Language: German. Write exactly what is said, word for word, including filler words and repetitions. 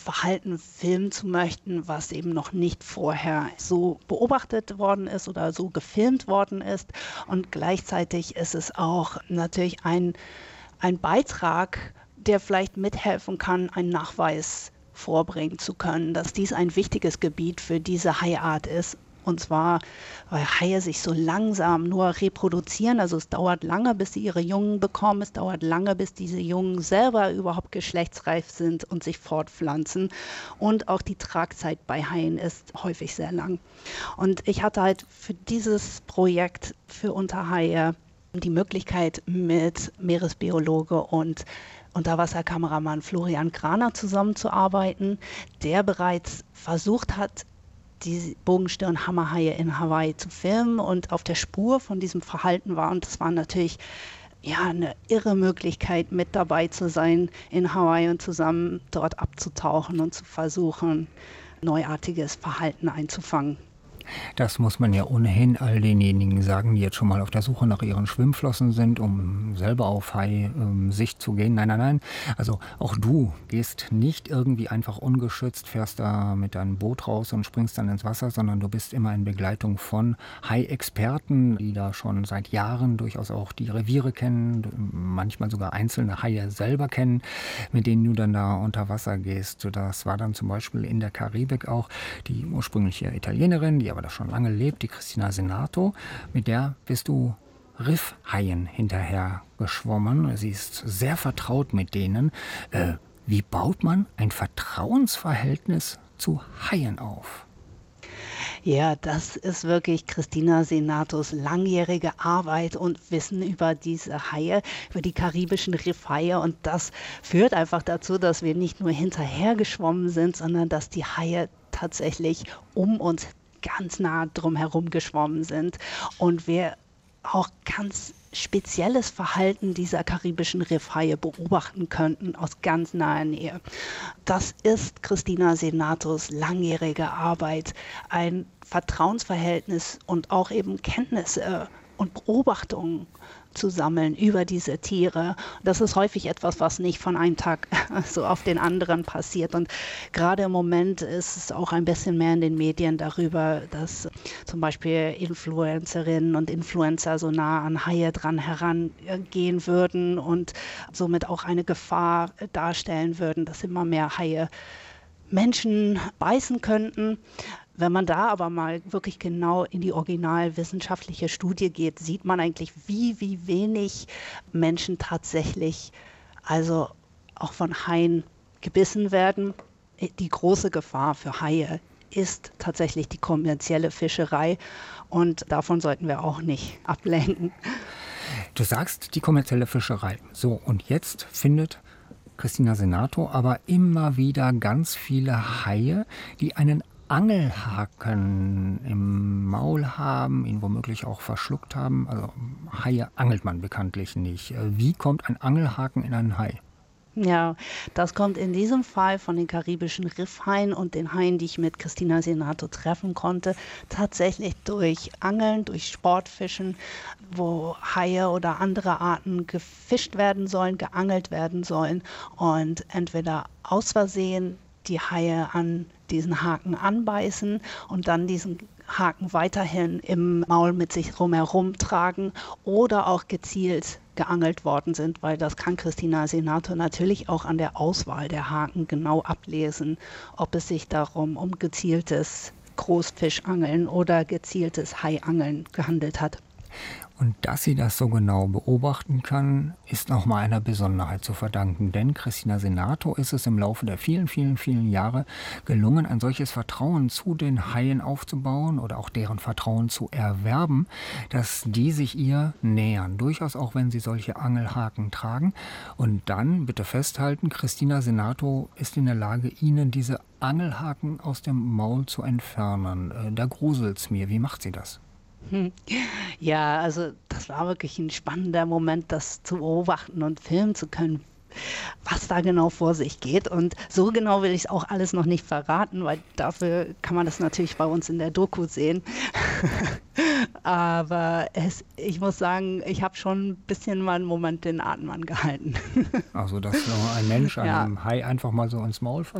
Verhalten filmen zu möchten, was eben noch nicht vorher so beobachtet worden ist oder so gefilmt worden ist. Und gleichzeitig ist es auch natürlich ein, ein Beitrag, der vielleicht mithelfen kann, einen Nachweis vorbringen zu können, dass dies ein wichtiges Gebiet für diese Haiart ist. Und zwar, weil Haie sich so langsam nur reproduzieren. Also es dauert lange, bis sie ihre Jungen bekommen. Es dauert lange, bis diese Jungen selber überhaupt geschlechtsreif sind und sich fortpflanzen. Und auch die Tragzeit bei Haien ist häufig sehr lang. Und ich hatte halt für dieses Projekt für Unterhaie die Möglichkeit, mit Meeresbiologe und Unterwasserkameramann Florian Graner zusammenzuarbeiten, der bereits versucht hat, die Bogenstirn-Hammerhaie in Hawaii zu filmen und auf der Spur von diesem Verhalten war. Und das war natürlich ja eine irre Möglichkeit, mit dabei zu sein in Hawaii und zusammen dort abzutauchen und zu versuchen, neuartiges Verhalten einzufangen. Das muss man ja ohnehin all denjenigen sagen, die jetzt schon mal auf der Suche nach ihren Schwimmflossen sind, um selber auf Hai-Sicht ähm, zu gehen. Nein, nein, nein. Also auch du gehst nicht irgendwie einfach ungeschützt, fährst da mit deinem Boot raus und springst dann ins Wasser, sondern du bist immer in Begleitung von Hai-Experten, die da schon seit Jahren durchaus auch die Reviere kennen, manchmal sogar einzelne Haie selber kennen, mit denen du dann da unter Wasser gehst. Das war dann zum Beispiel in der Karibik auch die ursprüngliche Italienerin, die aber da schon lange lebt, die Cristina Senato. Mit der bist du Riffhaien hinterher geschwommen. Sie ist sehr vertraut mit denen. Äh, wie baut man ein Vertrauensverhältnis zu Haien auf? Ja, das ist wirklich Cristina Senatos langjährige Arbeit und Wissen über diese Haie, über die karibischen Riffhaie. Und das führt einfach dazu, dass wir nicht nur hinterher geschwommen sind, sondern dass die Haie tatsächlich um uns ganz nah drumherum geschwommen sind und wir auch ganz spezielles Verhalten dieser karibischen Riffhaie beobachten könnten aus ganz naher Nähe. Das ist Cristina Senatos langjährige Arbeit, ein Vertrauensverhältnis und auch eben Kenntnisse und Beobachtungen zu sammeln über diese Tiere. Das ist häufig etwas, was nicht von einem Tag so auf den anderen passiert. Und gerade im Moment ist es auch ein bisschen mehr in den Medien darüber, dass zum Beispiel Influencerinnen und Influencer so nah an Haie dran herangehen würden und somit auch eine Gefahr darstellen würden, dass immer mehr Haie Menschen beißen könnten. Wenn man da aber mal wirklich genau in die originalwissenschaftliche Studie geht, sieht man eigentlich, wie, wie wenig Menschen tatsächlich, also auch von Haien gebissen werden. Die große Gefahr für Haie ist tatsächlich die kommerzielle Fischerei und davon sollten wir auch nicht ablenken. Du sagst die kommerzielle Fischerei. So, und jetzt findet Cristina Senato aber immer wieder ganz viele Haie, die einen Angelhaken im Maul haben, ihn womöglich auch verschluckt haben. Also Haie angelt man bekanntlich nicht. Wie kommt ein Angelhaken in einen Hai? Ja, das kommt in diesem Fall von den karibischen Riffhaien und den Haien, die ich mit Cristina Senato treffen konnte, tatsächlich durch Angeln, durch Sportfischen, wo Haie oder andere Arten gefischt werden sollen, geangelt werden sollen und entweder aus Versehen die Haie an diesen Haken anbeißen und dann diesen Haken weiterhin im Maul mit sich rumherum tragen oder auch gezielt geangelt worden sind, weil das kann Cristina Senato natürlich auch an der Auswahl der Haken genau ablesen, ob es sich darum um gezieltes Großfischangeln oder gezieltes Haiangeln gehandelt hat. Und dass sie das so genau beobachten kann, ist nochmal einer Besonderheit zu verdanken. Denn Cristina Senato ist es im Laufe der vielen, vielen, vielen Jahre gelungen, ein solches Vertrauen zu den Haien aufzubauen oder auch deren Vertrauen zu erwerben, dass die sich ihr nähern. Durchaus auch, wenn sie solche Angelhaken tragen. Und dann, bitte festhalten, Cristina Senato ist in der Lage, ihnen diese Angelhaken aus dem Maul zu entfernen. Da gruselt's mir. Wie macht sie das? Ja, also das war wirklich ein spannender Moment, das zu beobachten und filmen zu können, was da genau vor sich geht. Und so genau will ich es auch alles noch nicht verraten, weil dafür kann man das natürlich bei uns in der Doku sehen. Aber es, ich muss sagen, ich habe schon ein bisschen mal einen Moment den Atem angehalten. Also, dass so ein Mensch einem Ja. Hai einfach mal so ins Maul fasst?